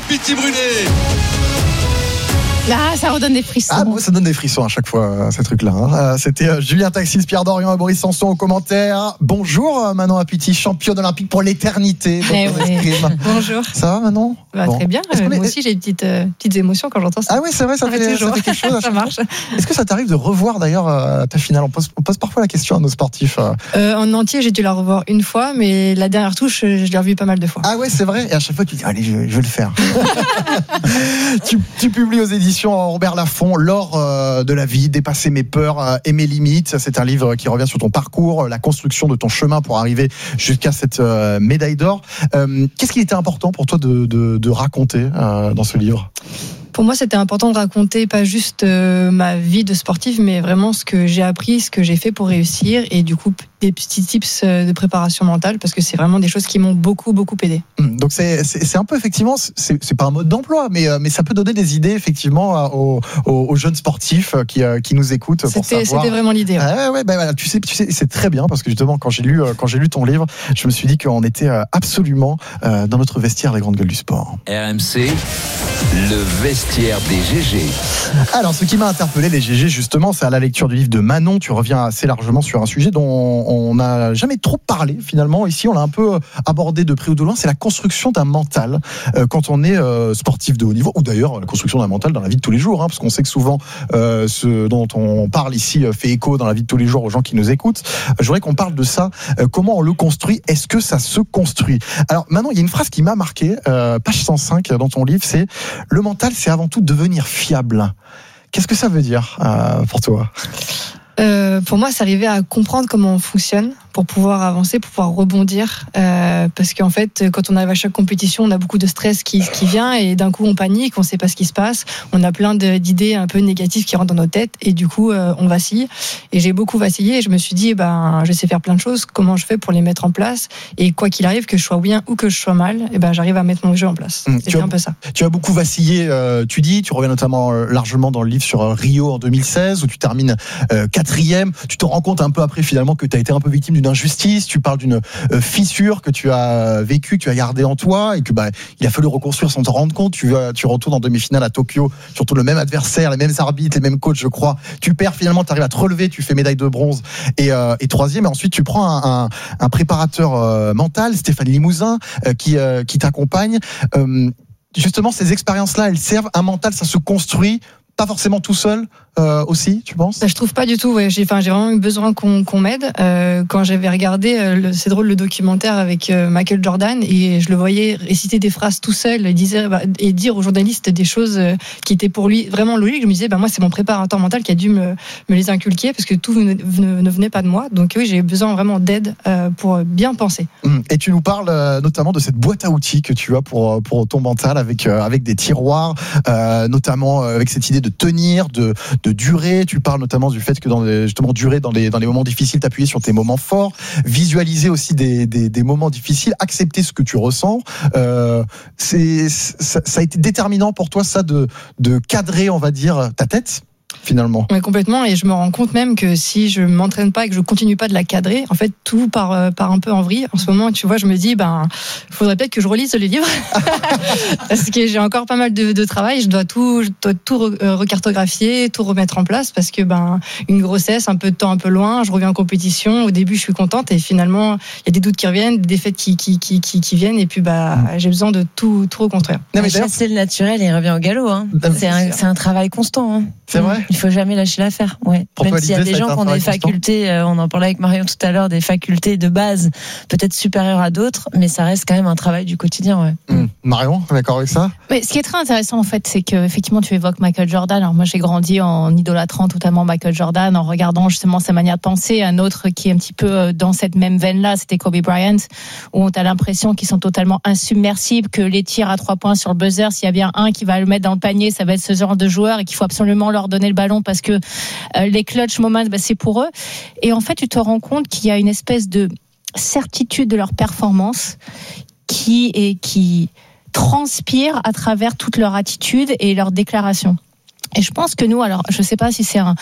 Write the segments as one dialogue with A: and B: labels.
A: Pity Brunet.
B: Ah, ça redonne des frissons.
C: Ah, moi, ça donne des frissons à chaque fois, ces trucs-là. Hein. C'était Julien Taxis, Pierre Dorian et Boris Sanson aux commentaires. Bonjour, Manon Apiti, championne olympique pour l'éternité.
B: Bonjour.
C: Ça va, Manon?
B: Très bien. Moi aussi, j'ai des petites émotions quand j'entends ça.
C: Ah oui, c'est vrai, ça fait quelque chose.
B: Ça marche.
C: Est-ce que ça t'arrive de revoir d'ailleurs ta finale? On pose parfois la question à nos sportifs.
B: En entier, j'ai dû la revoir une fois, mais la dernière touche, je l'ai revue pas mal de fois.
C: Ah ouais, c'est vrai. Et à chaque fois, tu dis, allez, je vais le faire. tu publies aux éditions Robert Laffont, L'or de la vie, dépasser mes peurs et mes limites. C'est un livre qui revient sur ton parcours, la construction de ton chemin pour arriver jusqu'à cette médaille d'or. Qu'est-ce qui était important pour toi de raconter dans ce livre ?
B: Pour moi, c'était important de raconter pas juste ma vie de sportive, mais vraiment ce que j'ai appris, ce que j'ai fait pour réussir, et du coup des petits tips de préparation mentale, parce que c'est vraiment des choses qui m'ont beaucoup aidé. Donc
C: c'est un peu, effectivement, c'est pas un mode d'emploi, mais ça peut donner des idées effectivement aux jeunes sportifs qui nous écoutent.
B: C'était vraiment l'idée.
C: Ouais, voilà, tu sais, c'est très bien, parce que justement quand j'ai lu ton livre, je me suis dit qu'on était absolument dans notre vestiaire des grandes gueules du sport.
A: RMC, le vestiaire des GG.
C: Alors, ce qui m'a interpellé, les GG, justement, c'est à la lecture du livre de Manon. Tu reviens assez largement sur un sujet dont on n'a jamais trop parlé, finalement. Ici, on l'a un peu abordé de près ou de loin. C'est la construction d'un mental quand on est sportif de haut niveau, ou d'ailleurs la construction d'un mental dans la vie de tous les jours, hein, parce qu'on sait que souvent ce dont on parle ici fait écho dans la vie de tous les jours aux gens qui nous écoutent. Je voudrais qu'on parle de ça. Comment on le construit? Est-ce que ça se construit? Alors, Manon, il y a une phrase qui m'a marqué, page 105 dans ton livre, c'est: le mental, c'est avant tout devenir fiable. Qu'est-ce que ça veut dire pour toi?
B: Pour moi, c'est arriver à comprendre comment on fonctionne pour pouvoir avancer, pour pouvoir rebondir. Parce qu'en fait, quand on arrive à chaque compétition, on a beaucoup de stress qui vient, et d'un coup, on panique, on ne sait pas ce qui se passe. On a plein d'idées un peu négatives qui rentrent dans nos têtes, et du coup, on vacille. Et j'ai beaucoup vacillé, et je me suis dit, je sais faire plein de choses. Comment je fais pour les mettre en place? Et quoi qu'il arrive, que je sois bien ou que je sois mal, j'arrive à mettre mon jeu en place. C'est un peu ça.
C: Tu as beaucoup vacillé, tu reviens notamment largement dans le livre sur Rio en 2016, où tu termines 4e. Tu te rends compte un peu après, finalement, que tu as été un peu victime d'une injustice. Tu parles d'une fissure que tu as vécue, que tu as gardée en toi, et que il a fallu reconstruire sans te rendre compte. Tu retournes en demi-finale à Tokyo, tu retournes le même adversaire, les mêmes arbitres, les mêmes coachs, je crois. Tu perds, finalement, tu arrives à te relever, tu fais médaille de bronze et 3e. Et ensuite, tu prends un préparateur mental, Stéphane Limousin, qui t'accompagne. Justement, ces expériences-là, elles servent. Un mental, ça se construit pas forcément tout seul aussi, tu penses?
B: Je trouve pas du tout. Ouais. J'ai vraiment eu besoin qu'on m'aide. Quand j'avais regardé, c'est drôle, le documentaire avec Michael Jordan, et je le voyais réciter des phrases tout seul, et dire aux journalistes des choses qui étaient pour lui vraiment logiques. Je me disais, moi, c'est mon préparateur mental qui a dû me les inculquer, parce que tout ne venait pas de moi. Donc oui, j'ai besoin vraiment d'aide pour bien penser.
C: Et tu nous parles notamment de cette boîte à outils que tu as pour ton mental, avec des tiroirs, notamment avec cette idée de tenir, de durer. Tu parles notamment du fait que justement durer dans les moments difficiles, t'appuyer sur tes moments forts, visualiser aussi des moments difficiles, accepter ce que tu ressens. Ça a été déterminant pour toi, ça, de cadrer, on va dire, ta tête, finalement.
B: Oui, complètement. Et je me rends compte même que si je m'entraîne pas et que je continue pas de la cadrer, en fait, tout part un peu en vrille. En ce moment, tu vois, je me dis, faudrait peut-être que je relise les livres. Parce que j'ai encore pas mal de travail. Je dois tout recartographier, tout remettre en place, parce que, une grossesse, un peu de temps un peu loin, je reviens en compétition. Au début, je suis contente, et finalement, il y a des doutes qui reviennent, des défaites qui viennent, et puis, j'ai besoin de tout reconstruire.
D: Chasser le naturel, il revient au galop, hein. C'est un travail constant, hein.
C: C'est vrai?
D: Il faut jamais lâcher l'affaire. Ouais. Même s'il y a des gens qui ont des facultés, on en parlait avec Marion tout à l'heure, des facultés de base peut-être supérieures à d'autres, mais ça reste quand même un travail du quotidien. Ouais.
C: Marion, d'accord avec ça?
E: Oui, ce qui est très intéressant en fait, c'est que effectivement tu évoques Michael Jordan. Alors moi j'ai grandi en idolâtrant totalement Michael Jordan, en regardant justement sa manière de penser. Un autre qui est un petit peu dans cette même veine-là, c'était Kobe Bryant, où on a l'impression qu'ils sont totalement insubmersibles, que les tirs à 3 points sur le buzzer, s'il y a bien un qui va le mettre dans le panier, ça va être ce genre de joueur, et qu'il faut absolument leur donner le ballon parce que les clutch moments, c'est pour eux. Et en fait, tu te rends compte qu'il y a une espèce de certitude de leur performance qui transpire à travers toute leur attitude et leur déclaration. Et je pense que nous, alors je ne sais pas si c'est un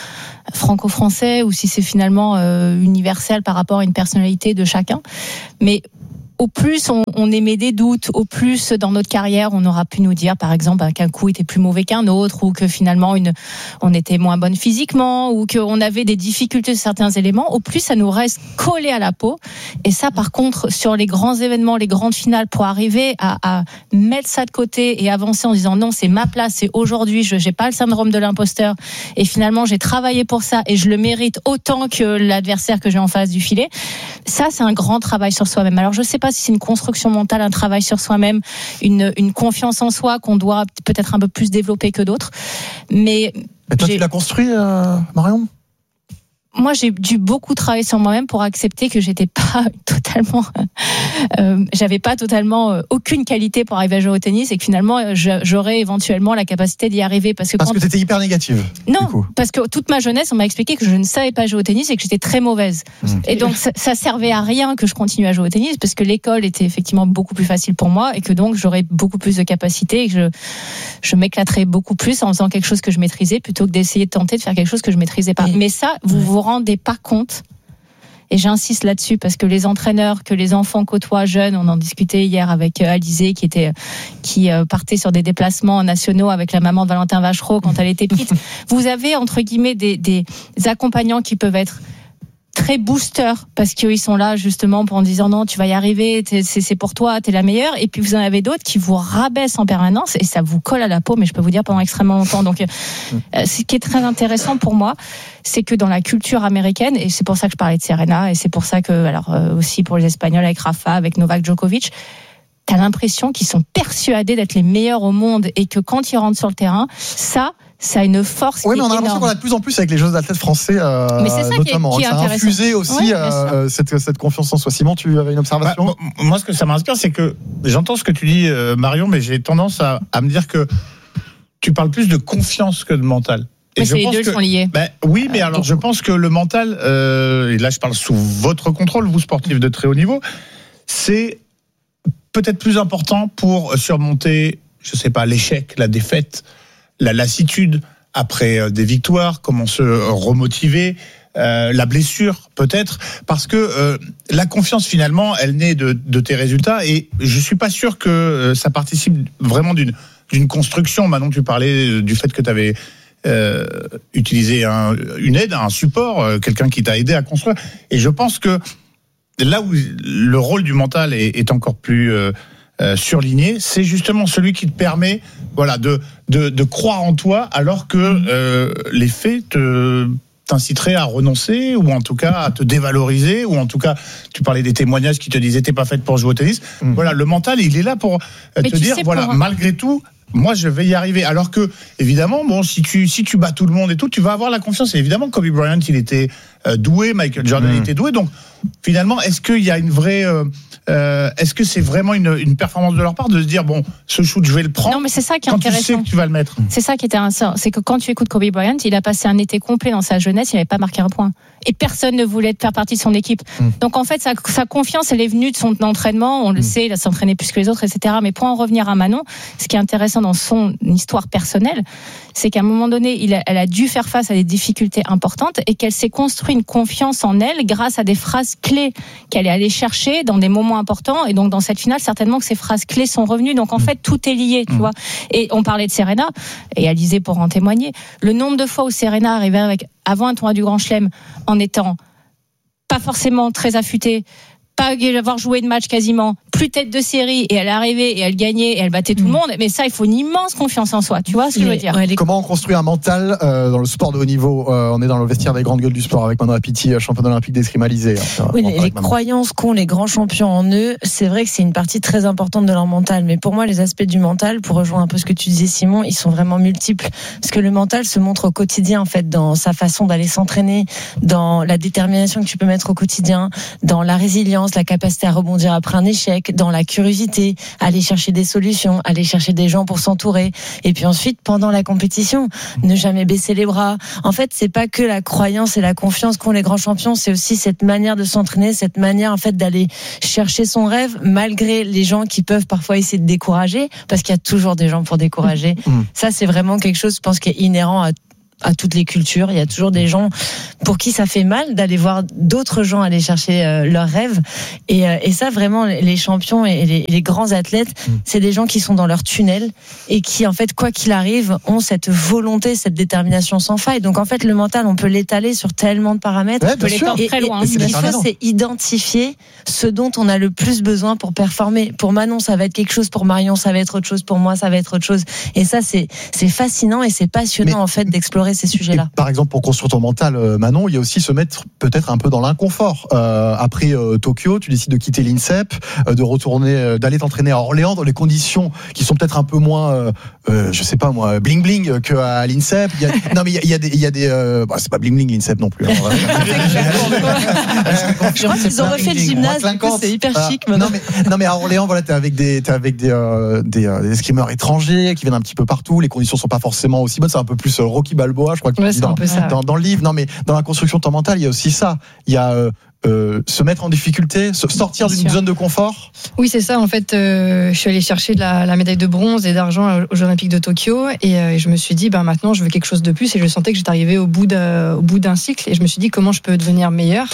E: franco-français ou si c'est finalement universel par rapport à une personnalité de chacun, mais au plus on émet des doutes, au plus dans notre carrière on aura pu nous dire par exemple qu'un coup était plus mauvais qu'un autre, ou que finalement on était moins bonne physiquement, ou qu'on avait des difficultés sur certains éléments, au plus ça nous reste collé à la peau. Et ça par contre sur les grands événements, les grandes finales, pour arriver à mettre ça de côté et avancer en disant non, c'est ma place, c'est aujourd'hui, je n'ai pas le syndrome de l'imposteur et finalement j'ai travaillé pour ça et je le mérite autant que l'adversaire que j'ai en face du filet. Ça c'est un grand travail sur soi-même. Alors je sais pas si c'est une construction mentale, un travail sur soi-même, une confiance en soi qu'on doit peut-être un peu plus développer que d'autres. Mais
C: toi, tu l'as construit, Marion ?
E: Moi, j'ai dû beaucoup travailler sur moi-même pour accepter que j'étais pas totalement, j'avais pas totalement aucune qualité pour arriver à jouer au tennis, et que finalement, j'aurais éventuellement la capacité d'y arriver. Parce que
C: t'étais hyper négative.
E: Non, parce que toute ma jeunesse, on m'a expliqué que je ne savais pas jouer au tennis et que j'étais très mauvaise. Et donc, ça servait à rien que je continue à jouer au tennis, parce que l'école était effectivement beaucoup plus facile pour moi, et que donc j'aurais beaucoup plus de capacité, et que je m'éclaterais beaucoup plus en faisant quelque chose que je maîtrisais, plutôt que d'essayer de tenter de faire quelque chose que je maîtrisais pas. Mais ça, vous rendez pas compte, et j'insiste là-dessus parce que les entraîneurs que les enfants côtoient jeunes, on en discutait hier avec Alizé qui partait sur des déplacements nationaux avec la maman de Valentin Vachereau quand elle était petite. Vous avez entre guillemets des accompagnants qui peuvent être très boosters parce qu'ils sont là justement pour en disant non, tu vas y arriver, c'est pour toi, t'es la meilleure. Et puis vous en avez d'autres qui vous rabaissent en permanence et ça vous colle à la peau, mais je peux vous dire pendant extrêmement longtemps. Donc ce qui est très intéressant pour moi, c'est que dans la culture américaine, et c'est pour ça que je parlais de Serena, et c'est pour ça que aussi pour les Espagnols avec Rafa, avec Novak Djokovic, t'as l'impression qu'ils sont persuadés d'être les meilleurs au monde, et que quand ils rentrent sur le terrain, ça a une force qui est énorme. Oui, mais on a l'impression
C: qu'on a de plus en plus avec les jeux d'athlètes français, mais c'est ça notamment. Qui est ça a infusé aussi cette confiance en soi. Simon, tu avais une observation ?
F: Moi, ce que ça m'inspire, c'est que j'entends ce que tu dis, Marion, mais j'ai tendance à me dire que tu parles plus de confiance que de mental.
E: Et mais les deux sont liés.
F: Oui, mais alors je pense que le mental, et là je parle sous votre contrôle, vous sportifs de très haut niveau, c'est peut-être plus important pour surmonter, je sais pas, l'échec, la défaite, la lassitude après des victoires, comment se remotiver, la blessure peut-être, parce que la confiance finalement, elle naît de tes résultats, et je suis pas sûr que ça participe vraiment d'une construction. Maintenant, tu parlais du fait que tu avais utilisé une aide, un support, quelqu'un qui t'a aidé à construire, et je pense que là où le rôle du mental est encore plus surligné, c'est justement celui qui te permet de croire en toi, alors que les faits t'inciteraient à renoncer, ou en tout cas à te dévaloriser, ou en tout cas, tu parlais des témoignages qui te disaient t'es pas faite pour jouer au tennis. Voilà, le mental, il est là pour te dire malgré tout, moi je vais y arriver. Alors que évidemment, si tu bats tout le monde et tout, tu vas avoir la confiance. Et évidemment, Kobe Bryant, il était doué, Michael Jordan était doué. Donc finalement, est-ce qu'il y a une vraie est-ce que c'est vraiment une performance de leur part de se dire bon, ce shoot je vais le prendre?
E: Non, mais c'est ça qui est
F: quand
E: intéressant.
F: Tu sais que tu vas le mettre.
E: C'est ça qui était intéressant, c'est que quand tu écoutes Kobe Bryant, il a passé un été complet dans sa jeunesse, il n'avait pas marqué un point, et personne ne voulait faire partie de son équipe. Donc en fait, sa confiance, elle est venue de son entraînement. On le sait, il a s'entraîné plus que les autres, etc. Mais pour en revenir à Manon, ce qui est intéressant dans son histoire personnelle, c'est qu'à un moment donné, elle a dû faire face à des difficultés importantes, et qu'elle s'est construit une confiance en elle grâce à des phrases clés qu'elle est allée chercher dans des moments importants. Et donc dans cette finale, certainement que ces phrases clés sont revenues. Donc en fait, tout est lié, tu vois. Et on parlait de Serena, et Alizé pour en témoigner. Le nombre de fois où Serena arrivait avant un tournoi du Grand Chelem en étant pas forcément très affûtée, pas avoir joué de match quasiment, plus tête de série, et elle arrivait et elle gagnait et elle battait tout le monde. Mais ça, il faut une immense confiance en soi. Tu vois ce que je veux dire?
C: Comment on construit un mental dans le sport de haut niveau? On est dans le vestiaire des grandes gueules du sport avec Manon Apiti, championne olympique d'escrime alizé.
D: Oui, les croyances qu'ont les grands champions en eux, c'est vrai que c'est une partie très importante de leur mental. Mais pour moi, les aspects du mental, pour rejoindre un peu ce que tu disais, Simon, ils sont vraiment multiples. Parce que le mental se montre au quotidien, en fait, dans sa façon d'aller s'entraîner, dans la détermination que tu peux mettre au quotidien, dans la résilience, la capacité à rebondir après un échec, dans la curiosité, aller chercher des solutions, aller chercher des gens pour s'entourer. Et puis ensuite, pendant la compétition, ne jamais baisser les bras. En fait, c'est pas que la croyance et la confiance qu'ont les grands champions, c'est aussi cette manière de s'entraîner, cette manière, en fait, d'aller chercher son rêve, malgré les gens qui peuvent parfois essayer de décourager, parce qu'il y a toujours des gens pour décourager. Ça, c'est vraiment quelque chose, je pense, qui est inhérent à toutes les cultures. Il y a toujours des gens pour qui ça fait mal d'aller voir d'autres gens aller chercher leurs rêves. Et ça, vraiment, les champions et les grands athlètes, c'est des gens qui sont dans leur tunnel et qui, en fait, quoi qu'il arrive, ont cette volonté, cette détermination sans faille. Donc, en fait, le mental, on peut l'étaler sur tellement de paramètres.
E: On peut l'étendre très loin.
D: Et ce qu'il faut, c'est identifier ce dont on a le plus besoin pour performer. Pour Manon, ça va être quelque chose. Pour Marion, ça va être autre chose. Pour moi, ça va être autre chose. Et ça, c'est fascinant et c'est passionnant, en fait, d'explorer ces sujets-là.
C: Par exemple, pour construire ton mental, Manon, il y a aussi se mettre peut-être un peu dans l'inconfort. Après Tokyo, tu décides de quitter l'INSEP, de retourner, d'aller t'entraîner à Orléans dans les conditions qui sont peut-être un peu moins, je sais pas moi, bling bling qu'à l'INSEP. Non mais il y a des, bah, c'est pas bling bling l'INSEP non plus.
D: Je crois qu'ils ont refait le gymnase. C'est hyper chic maintenant.
C: Non mais à Orléans, voilà, t'es avec des escrimeurs étrangers qui viennent un petit peu partout. Les conditions sont pas forcément aussi bonnes. C'est un peu plus Rocky Balboa, je crois que
B: c'est un peu ça.
C: Dans le livre. Non mais dans la construction de ton mental, il y a aussi ça. Il y a se mettre en difficulté, sortir d'une zone de confort.
B: Oui, c'est ça. En fait, je suis allée chercher la médaille de bronze et d'argent aux Jeux Olympiques de Tokyo, et je me suis dit, maintenant, je veux quelque chose de plus. Et je sentais que j'étais arrivée au bout d'un cycle, et je me suis dit, comment je peux devenir meilleure.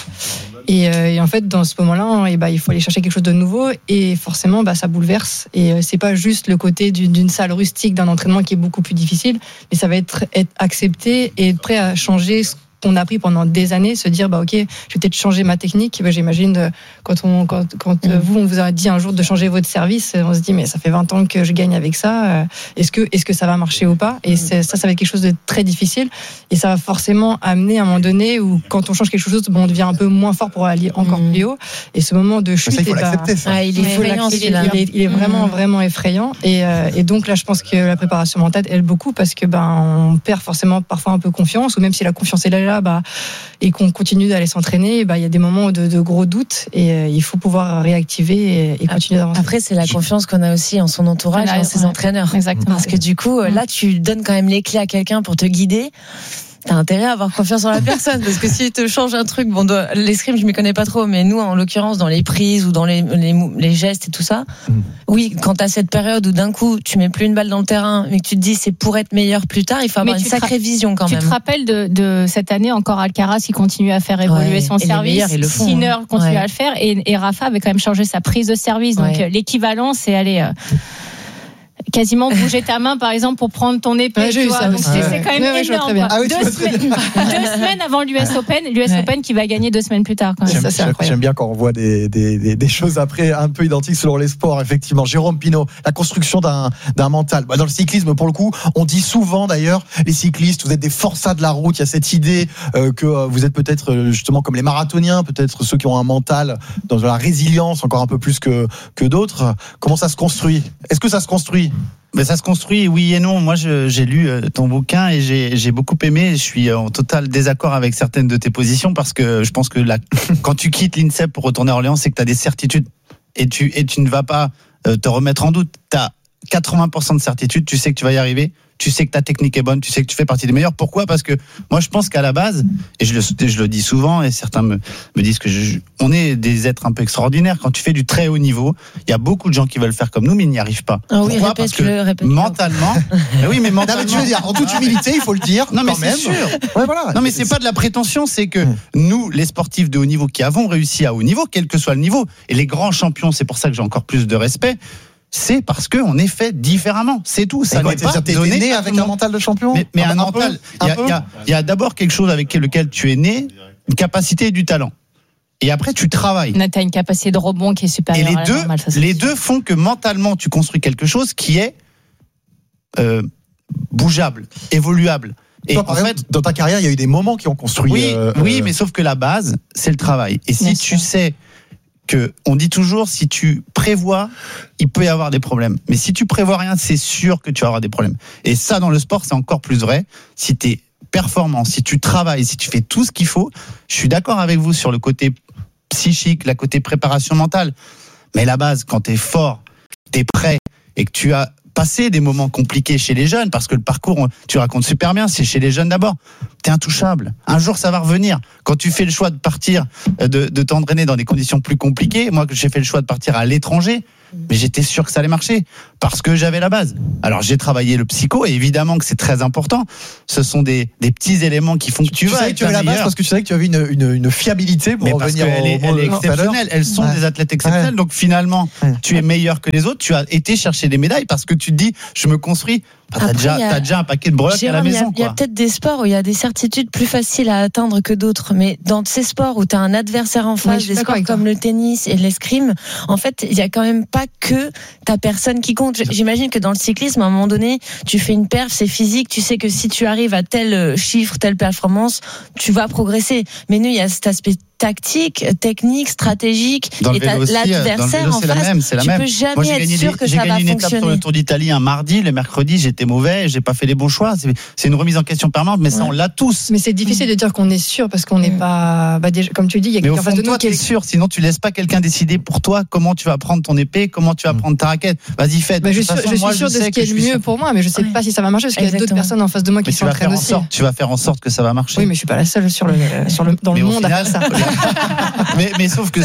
B: Et en fait, dans ce moment-là, il faut aller chercher quelque chose de nouveau, et forcément, ça bouleverse. Et c'est pas juste le côté d'une salle rustique, d'un entraînement qui est beaucoup plus difficile, mais ça va être accepté et être prêt à changer ce qu'on a appris pendant des années, se dire ok, je vais peut-être changer ma technique. J'imagine quand on vous a dit un jour de changer votre service, on se dit mais ça fait 20 ans que je gagne avec ça, est-ce que ça va marcher ou pas? Et ça va être quelque chose de très difficile, et ça va forcément amener à un moment donné où quand on change quelque chose, on devient un peu moins fort pour aller encore plus haut, et ce moment de chute,
C: il faut l'accepter, ça.
D: Il est effrayant,
B: il est vraiment effrayant, et donc là je pense que la préparation mentale aide beaucoup, parce que on perd forcément parfois un peu confiance, ou même si la confiance est là, et qu'on continue d'aller s'entraîner, il y a des moments de gros doutes, et il faut pouvoir réactiver et continuer d'avancer.
D: Après, c'est la confiance qu'on a aussi en son entourage, en ses entraîneurs.
E: Exactement.
D: Parce que du coup, là, tu donnes quand même les clés à quelqu'un pour te guider. T'as intérêt à avoir confiance en la personne, parce que s'il te change un truc, l'escrime, je m'y connais pas trop, mais nous, en l'occurrence, dans les prises ou dans les gestes et tout ça, oui, quand t'as cette période où d'un coup, tu mets plus une balle dans le terrain, mais que tu te dis c'est pour être meilleur plus tard, il faut avoir une sacrée vision quand même.
E: Tu te rappelles de cette année encore Alcaraz qui continue à faire évoluer son service, Sinner continue à le faire, et Rafa avait quand même changé sa prise de service, donc l'équivalent, c'est aller quasiment bouger ta main, par exemple, pour prendre ton épée.
B: J'ai eu ça.
E: C'est quand même énorme. Deux semaines avant l'US Open qui va gagner 2 semaines plus tard.
C: J'aime bien quand on voit des choses après un peu identiques selon les sports, effectivement. Jérôme Pineau, la construction d'un mental. Dans le cyclisme, pour le coup, on dit souvent d'ailleurs, les cyclistes, vous êtes des forçats de la route. Il y a cette idée que vous êtes peut-être justement comme les marathoniens, peut-être ceux qui ont un mental dans la résilience encore un peu plus que d'autres. Comment ça se construit? Est-ce que ça se construit?
G: Mais ça se construit, oui et non. Moi, j'ai lu ton bouquin et j'ai beaucoup aimé. Je suis en total désaccord avec certaines de tes positions, parce que je pense que quand tu quittes l'INSEP pour retourner à Orléans, c'est que tu as des certitudes, et tu ne vas pas te remettre en doute. Tu as 80% de certitude, tu sais que tu vas y arriver, tu sais que ta technique est bonne, tu sais que tu fais partie des meilleurs. Pourquoi ? Parce que moi, je pense qu'à la base, et je le dis souvent, et certains me disent que on est des êtres un peu extraordinaires. Quand tu fais du très haut niveau, il y a beaucoup de gens qui veulent faire comme nous, mais ils n'y arrivent pas. Pourquoi ? Parce que mentalement, oui, mais mentalement,
C: tu veux dire, en toute humilité, il faut le dire.
G: Non, mais
C: quand
G: c'est
C: même.
G: sûr.
C: Ouais, voilà.
G: Non, mais c'est pas de la prétention, c'est que nous, les sportifs de haut niveau qui avons réussi à haut niveau, quel que soit le niveau, et les grands champions, c'est pour ça que j'ai encore plus de respect. C'est parce qu'on est fait différemment, c'est tout. Ça n'est pas donné.
C: Né avec un mental de champion.
G: Mais un mental, il y a d'abord quelque chose avec lequel tu es né, une capacité et du talent. Et après, tu travailles.
E: Tu as une capacité de rebond qui est supérieure.
G: Et les deux font que mentalement, tu construis quelque chose qui est bougeable, évoluable.
C: Et toi, par exemple, dans ta carrière, il y a eu des moments qui ont construit.
G: Oui, mais sauf que la base, c'est le travail. Et si tu sais que on dit toujours, si tu prévois, il peut y avoir des problèmes. Mais si tu prévois rien, c'est sûr que tu vas avoir des problèmes. Et ça, dans le sport, c'est encore plus vrai. Si tu es performant, si tu travailles, si tu fais tout ce qu'il faut, je suis d'accord avec vous sur le côté psychique, la côté préparation mentale. Mais la base, quand tu es fort, tu es prêt et que tu as passé des moments compliqués chez les jeunes, parce que le parcours, tu racontes super bien, c'est chez les jeunes d'abord. t'es intouchable. Un jour, ça va revenir. Quand tu fais le choix de partir, de t'entraîner dans des conditions plus compliquées, moi, j'ai fait le choix de partir à l'étranger, mais j'étais sûr que ça allait marcher parce que j'avais la base. Alors, j'ai travaillé le psycho et évidemment que c'est très important. Ce sont des petits éléments qui font que tu vas
C: savais que tu avais la base parce que tu savais que tu avais une fiabilité pour revenir
G: elle est exceptionnelle. Elles sont des athlètes exceptionnels. Donc, finalement, tu es meilleur que les autres. Tu as été chercher des médailles parce que tu te dis, je me construis. T'as déjà un paquet de breloques à la maison.
D: Il y a peut-être des sports où il y a des certitudes plus faciles à atteindre que d'autres, mais dans ces sports où tu as un adversaire en face, des sports comme le tennis et l'escrime, en fait, il y a quand même pas que ta personne qui compte. J'imagine que dans le cyclisme, à un moment donné, tu fais une perf, c'est physique, tu sais que si tu arrives à tel chiffre, telle performance, tu vas progresser. Mais nous, il y a cet aspect tactique, technique, stratégique,
G: et
D: l'adversaire en face, tu peux jamais être sûr que ça va fonctionner. J'ai gagné une étape sur le Tour d'Italie un mardi, le mercredi j'étais mauvais, j'ai pas fait les bons choix. C'est une remise en question permanente, mais ça on l'a tous.
B: Mais c'est difficile de dire qu'on est sûr parce qu'on n'est pas, déjà, comme tu le dis, il y a quelqu'un en face de nous
G: qui est sûr. Sinon tu laisses pas quelqu'un décider pour toi comment tu vas prendre ton épée, comment tu vas prendre ta raquette. Vas-y, fais.
B: Je suis sûr de ce qui est le mieux pour moi, mais je sais pas si ça va marcher parce qu'il y a d'autres personnes en face de moi qui s'entraînent aussi.
G: Tu vas faire en sorte que ça va marcher.
B: Oui, mais je suis pas la seule dans le monde à faire ça.
G: Mais sauf que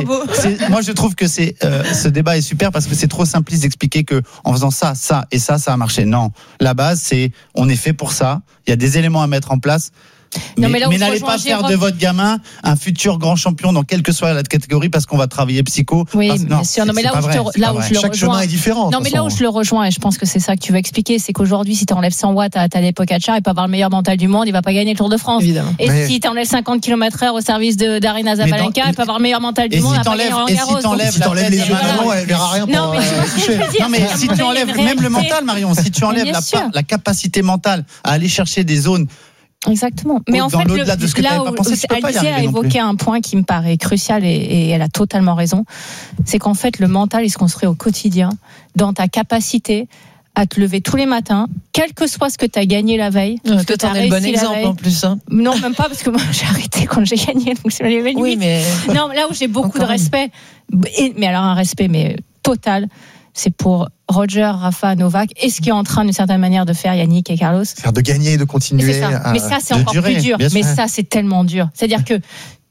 G: moi je trouve que ce débat est super parce que c'est trop simpliste d'expliquer que en faisant ça et ça va marcher. Non, la base c'est on est fait pour ça. Il y a des éléments à mettre en place. Mais n'allez pas faire de votre gamin un futur grand champion dans quelle que soit la catégorie parce qu'on va travailler psycho.
E: Oui, bien sûr. Non, mais là où je le
C: chaque chemin est différent.
E: Non, mais là où je le rejoins, et je pense que c'est ça que tu veux expliquer, c'est qu'aujourd'hui, si tu enlèves 100 watts à Tadej Pogačar, il peut avoir le meilleur mental du monde, il va pas gagner le Tour de France.
B: Évidemment.
E: Et si tu enlèves 50 km/h au service d'Arina Zabalenka, il peut avoir le meilleur mental du monde, il va pas gagner Roland Garros.
C: Si t'enlèves les yeux de Manon, elle verra rien pour toucher.
G: Non, mais si tu enlèves même le mental, Marion, si tu enlèves la capacité mentale à aller chercher des zones.
E: Exactement. Mais en fait, là où Alicia a évoqué un point qui me paraît crucial et elle a totalement raison, c'est qu'en fait, le mental, il se construit au quotidien dans ta capacité à te lever tous les matins, quel que soit ce que tu as gagné la veille.
D: Toi, t'en es le bon exemple en plus. Hein.
E: Non, même pas, parce que moi, j'ai arrêté quand j'ai gagné. Donc c'est les
D: oui, mais...
E: Non, là où j'ai beaucoup de respect, mais alors un respect total, c'est pour Roger, Rafa, Novak, et ce qui est en train d'une certaine manière de faire Yannick et Carlos.
C: C'est-à-dire de gagner et de continuer.
E: Mais ça, c'est encore plus dur. Mais ça, c'est tellement dur. C'est-à-dire que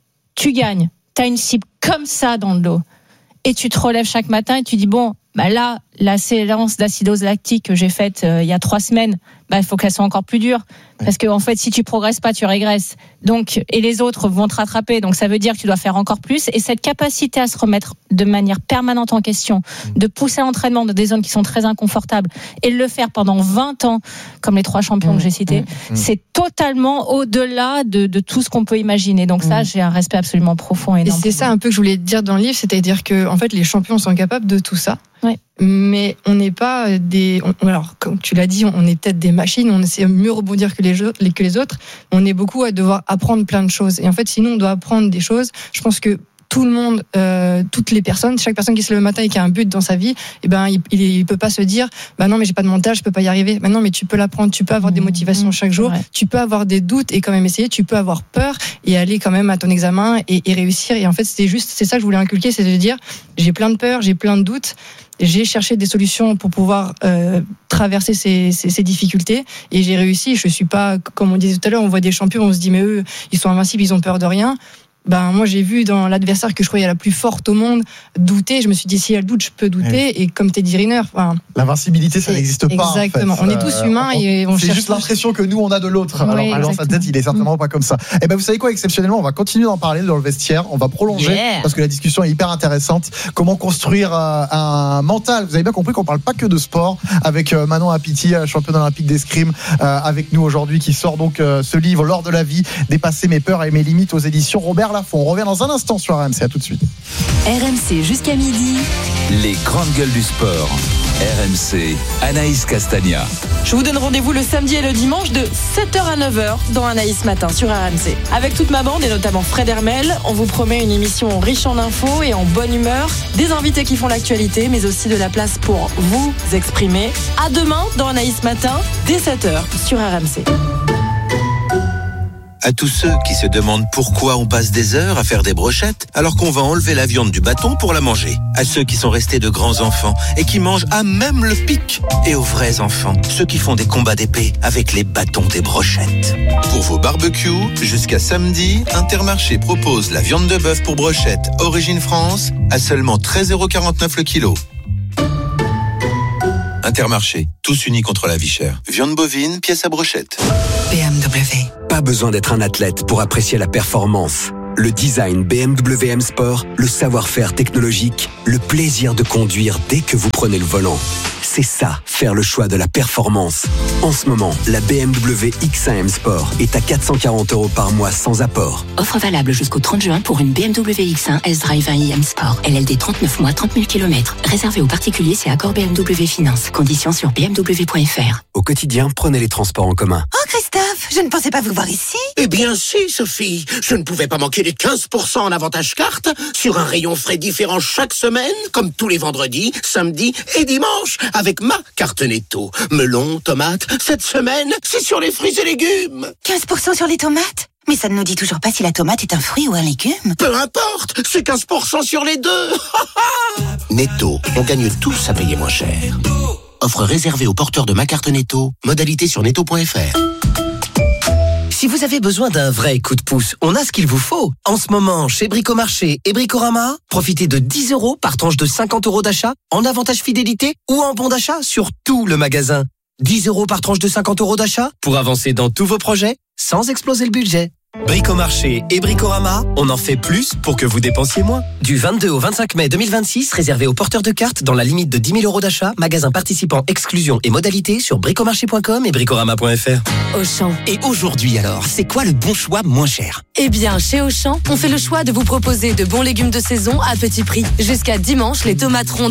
E: tu gagnes, tu as une cible comme ça dans le dos, et tu te relèves chaque matin et tu dis, bon, bah là, la séance d'acidose lactique que j'ai faite il y a 3 semaines, il faut qu'elle soit encore plus dure. Parce que, en fait, si tu progresses pas, tu régresses. Donc, et les autres vont te rattraper. Donc, ça veut dire que tu dois faire encore plus. Et cette capacité à se remettre de manière permanente en question, de pousser l'entraînement dans des zones qui sont très inconfortables et de le faire pendant 20 ans, comme les 3 champions que j'ai cités, c'est totalement au-delà de tout ce qu'on peut imaginer. Donc, ça, j'ai un respect absolument profond et énorme.
B: Et c'est ça un peu que je voulais te dire dans le livre, c'est-à-dire que, en fait, les champions sont capables de tout ça.
E: Ouais.
B: Mais on n'est pas alors, comme tu l'as dit, on est peut-être des machines, on essaie mieux rebondir que les autres. On est beaucoup à devoir apprendre plein de choses. Et en fait, sinon, on doit apprendre des choses. Je pense que tout le monde, toutes les personnes, chaque personne qui se lève le matin et qui a un but dans sa vie, il peut pas se dire, non, mais j'ai pas de mental, je peux pas y arriver. Non, mais tu peux l'apprendre, tu peux avoir des motivations chaque jour, tu peux avoir des doutes et quand même essayer, tu peux avoir peur et aller quand même à ton examen et réussir. Et en fait, c'est ça que je voulais inculquer, c'est de dire, j'ai plein de peurs, j'ai plein de doutes. J'ai cherché des solutions pour pouvoir traverser ces difficultés et j'ai réussi. Je suis pas, comme on disait tout à l'heure, on voit des champions, on se dit mais eux, ils sont invincibles, ils ont peur de rien. Moi j'ai vu dans l'adversaire que je croyais la plus forte au monde douter, je me suis dit si elle doute je peux douter et comme Teddy Riner,
C: l'invincibilité ça n'existe pas.
B: Exactement,
C: en fait.
B: On est tous humains et on
C: c'est
B: cherche
C: juste l'impression que nous on a de l'autre.
B: Oui,
C: alors dans sa tête il est certainement pas comme ça. Et vous savez quoi, exceptionnellement on va continuer d'en parler dans le vestiaire, on va prolonger parce que la discussion est hyper intéressante. Comment construire un mental. Vous avez bien compris qu'on parle pas que de sport avec Manon Apiti, championne olympique d'escrime, avec nous aujourd'hui qui sort donc ce livre L'or de la vie, dépasser mes peurs et mes limites aux éditions Robert Laffont. On revient dans un instant sur RMC, à tout de suite.
H: RMC jusqu'à midi.
A: Les grandes gueules du sport. RMC, Anaïs Castagna.
I: Je vous donne rendez-vous le samedi et le dimanche de 7h à 9h dans Anaïs Matin sur RMC. Avec toute ma bande et notamment Fred Hermel, on vous promet une émission riche en infos et en bonne humeur, des invités qui font l'actualité, mais aussi de la place pour vous exprimer. À demain dans Anaïs Matin, dès 7h sur RMC.
J: À tous ceux qui se demandent pourquoi on passe des heures à faire des brochettes alors qu'on va enlever la viande du bâton pour la manger. À ceux qui sont restés de grands enfants et qui mangent à même le pic. Et aux vrais enfants, ceux qui font des combats d'épée avec les bâtons des brochettes. Pour vos barbecues, jusqu'à samedi, Intermarché propose la viande de bœuf pour brochette Origine France à seulement 13,49€ le kilo. Intermarché, tous unis contre la vie chère. Viande bovine, pièce à brochette.
K: BMW. Pas besoin d'être un athlète pour apprécier la performance. Le design BMW M Sport, le savoir-faire technologique, le plaisir de conduire dès que vous prenez le volant. C'est ça, faire le choix de la performance. En ce moment, la BMW X1 M Sport est à 440€ par mois sans apport.
L: Offre valable jusqu'au 30 juin pour une BMW X1 S-Drive 1i M Sport. LLD 39 mois, 30 000 km. Réservé aux particuliers, c'est accord BMW Finance. Conditions sur bmw.fr.
K: Au quotidien, prenez les transports en commun.
M: Oh Christophe, je ne pensais pas vous voir ici.
N: Eh bien si, Sophie. Je ne pouvais pas manquer les 15% en avantage carte sur un rayon frais différent chaque semaine, comme tous les vendredis, samedis et dimanches, avec ma carte Netto. Melon, tomates, cette semaine, c'est sur les fruits et légumes.
M: 15% sur les tomates ? Mais ça ne nous dit toujours pas si la tomate est un fruit ou un légume.
N: Peu importe, c'est 15% sur les deux. Netto, on gagne tous à payer moins cher. Offre réservée aux porteurs de ma carte Netto. Modalité sur netto.fr.
O: Si vous avez besoin d'un vrai coup de pouce, on a ce qu'il vous faut. En ce moment, chez Bricomarché et Bricorama, profitez de 10€ par tranche de 50€ d'achat, en avantage fidélité ou en bon d'achat sur tout le magasin. 10€ par tranche de 50€ d'achat pour avancer dans tous vos projets sans exploser le budget. Bricomarché et Bricorama, on en fait plus pour que vous dépensiez moins. Du 22 au 25 mai 2026, réservé aux porteurs de cartes dans la limite de 10 000€ d'achat, magasin participant, exclusion et modalités sur bricomarché.com et bricorama.fr.
P: Auchan.
O: Et aujourd'hui alors, c'est quoi le bon choix moins cher ?
P: Eh bien, chez Auchan, on fait le choix de vous proposer de bons légumes de saison à petit prix. Jusqu'à dimanche, les tomates rondes